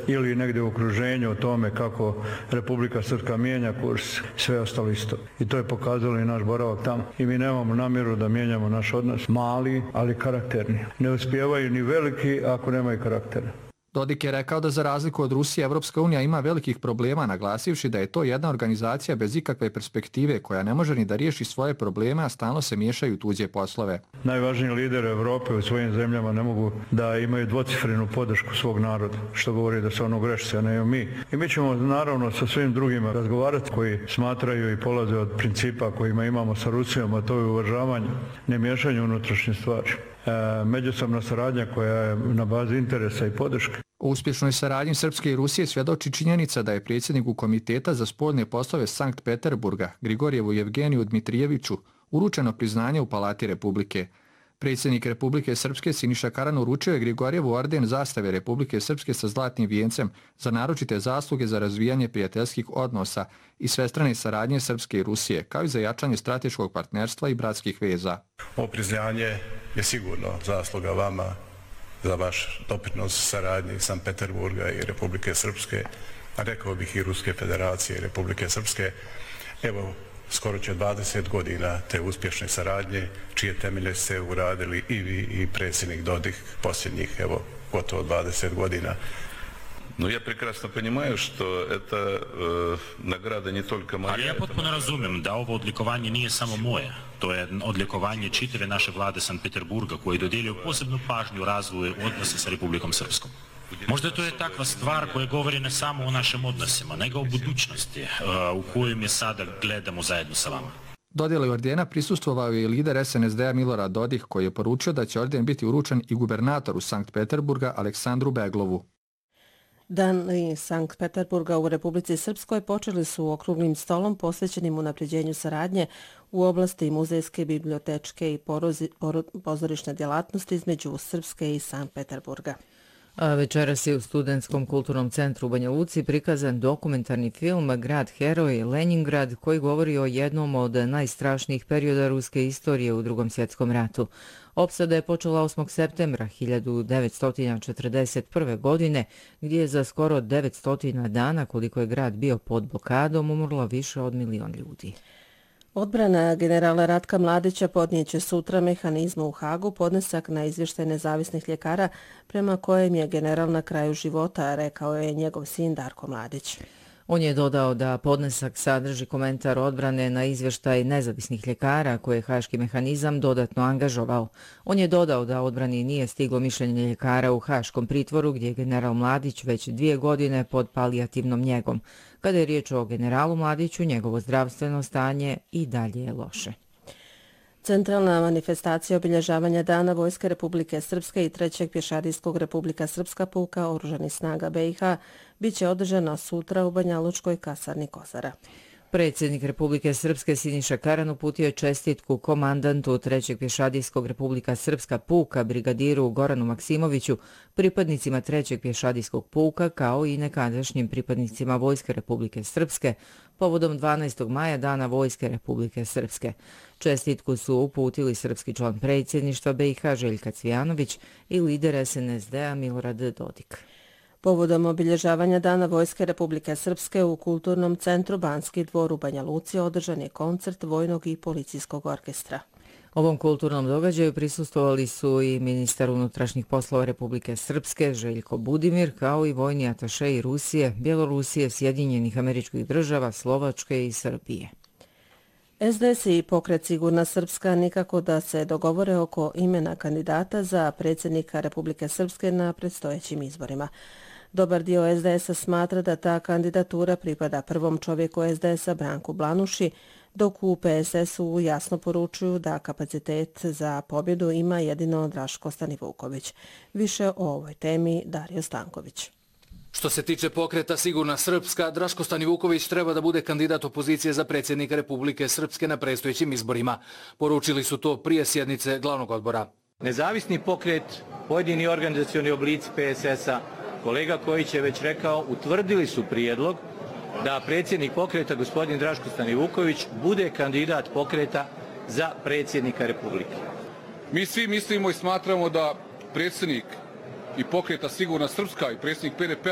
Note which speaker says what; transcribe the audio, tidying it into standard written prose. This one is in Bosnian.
Speaker 1: ili negdje u okruženju o tome kako Republika Srpska mijenja kurs, sve ostalo isto. I to je pokazalo i naš boravak tamo. I mi nemamo namjeru da mijenjamo naš odnos. Mali, ali karakterni. Ne uspijevaju ni veliki ako nemaju karaktera.
Speaker 2: Dodik je rekao da za razliku od Rusije, Evropska unija ima velikih problema, naglasivši da je to jedna organizacija bez ikakve perspektive koja ne može ni da riješi svoje probleme, a stalno se miješaju u tuđe poslove.
Speaker 1: Najvažniji lider Evrope u svojim zemljama ne mogu da imaju dvocifrenu podršku svog naroda, što govori da su ono grešci, a ne mi. I mi ćemo naravno sa svim drugima razgovarati koji smatraju i polaze od principa kojima imamo sa Rusijom, a to je uvažavanje, ne miješanje unutrašnje stvari. Međusobna saradnja koja je na bazi interesa i podrške.
Speaker 2: O uspješnoj saradnji Srpske i Rusije svjedoči činjenica da je predsjedniku Komiteta za spoljne poslove Sankt Peterburga, Grigorjevu Jevgeniju Dmitrijeviću, uručeno priznanje u Palati Republike. Predsjednik Republike Srpske Siniša Karan uručio je Grigorjevu orden zastave Republike Srpske sa zlatnim vijencem za naročite zasluge za razvijanje prijateljskih odnosa i svestrane saradnje Srpske i Rusije, kao i za jačanje strateškog partnerstva i bratskih veza.
Speaker 3: Ovo priznanje je sigurno zasluga vama za vaš doprinos saradnji Sankt Peterburga i Republike Srpske, a rekao bih i Ruske federacije i Republike Srpske. Evo, skoro će 20 godina te uspješne saradnje, čije temelje ste uradili i vi i predsjednik Dodik posljednjih, evo, gotovo 20 godina.
Speaker 4: No ja prekrasno понимаю, što это nagrada не только moja.
Speaker 5: Ali ja potpuno razumijem da ovo odlikovanje nije samo moje. To je odlikovanje čitave naše vlade Sankt Peterburga koji dodjeljuju posebnu pažnju razvoju odnosa sa Republikom Srpskom. Možda to je takva stvar koja govori ne samo o našim odnosima, nego o budućnosti u kojem je sada gledamo zajedno sa vama.
Speaker 2: Dodjeli ordena prisustvovao je i lider SNSD-a Milorad Dodik, koji je poručio da će orden biti uručen i gubernatoru Sankt Peterburga Aleksandru Beglovu.
Speaker 6: Dani Sankt Peterburga u Republici Srpskoj počeli su okruglim stolom posvećenim unapređenju saradnje u oblasti muzejske, bibliotečke i pozorišne djelatnosti između Srpske i Sankt Peterburga.
Speaker 7: A večeras je u Studentskom kulturnom centru u Banja Luci prikazan dokumentarni film Grad heroj Leningrad koji govori o jednom od najstrašnijih perioda ruske istorije u Drugom svjetskom ratu. Opsada je počela 8. septembra 1941. godine, gdje je za skoro 900 dana, koliko je grad bio pod blokadom, umrlo više od 1 milion ljudi.
Speaker 6: Odbrana generala Ratka Mladića podnijeće sutra mehanizmu u Hagu podnesak na izvještaj nezavisnih ljekara prema kojem je general na kraju života, rekao je njegov sin Darko Mladić.
Speaker 7: On je dodao da podnesak sadrži komentar odbrane na izvještaj nezavisnih ljekara koje je haški mehanizam dodatno angažovao. On je dodao da odbrani nije stiglo mišljenje ljekara u haškom pritvoru gdje je general Mladić već 2 godine pod palijativnom njegom. Kada je riječ o generalu Mladiću, njegovo zdravstveno stanje i dalje je loše.
Speaker 6: Centralna manifestacija obilježavanja Dana Vojske Republike Srpske i 3. pješadijskog Republika Srpska puka Oružanih snaga BiH biće održana sutra u Banjalučkoj kasarni Kozara.
Speaker 7: Predsjednik Republike Srpske Siniša Karan uputio je čestitku komandantu 3. pješadijskog Republika Srpska puka brigadiru Goranu Maksimoviću, pripadnicima 3. pješadijskog puka kao i nekadašnjim pripadnicima Vojske Republike Srpske povodom 12. maja Dana Vojske Republike Srpske. Čestitku su uputili srpski član predsjedništva BiH Željka Cvijanović i lider SNSD-a Milorad Dodik.
Speaker 6: Povodom obilježavanja Dana Vojske Republike Srpske u Kulturnom centru Banski dvor u Banja Luci održan je koncert vojnog i policijskog orkestra.
Speaker 7: Ovom kulturnom događaju prisustvovali su i ministar unutrašnjih poslova Republike Srpske Željko Budimir, kao i vojni atašeji Rusije, Bjelorusije, Sjedinjenih Američkih Država, Slovačke i Srbije.
Speaker 6: SDS i pokret Sigurna Srpska nikako da se dogovore oko imena kandidata za predsjednika Republike Srpske na predstojećim izborima. Dobar dio SDS-a smatra da ta kandidatura pripada prvom čovjeku SDS-a Branku Blanuši, dok u PSS-u jasno poručuju da kapacitet za pobjedu ima jedino Draško Stanivuković. Više o ovoj temi Dario Stanković.
Speaker 8: Što se tiče pokreta Sigurna Srpska, Draško Stanivuković treba da bude kandidat opozicije za predsjednika Republike Srpske na predstojećim izborima. Poručili su to prije sjednice glavnog odbora.
Speaker 9: Nezavisni pokret, pojedini organizacioni oblici PSS-a, kolega Kojić je već rekao, utvrdili su prijedlog da predsjednik pokreta, gospodin Draško Stanivuković, bude kandidat pokreta za predsjednika Republike.
Speaker 10: Mi svi mislimo i smatramo da predsjednik i pokreta Sigurna Srpska i predsjednik PDP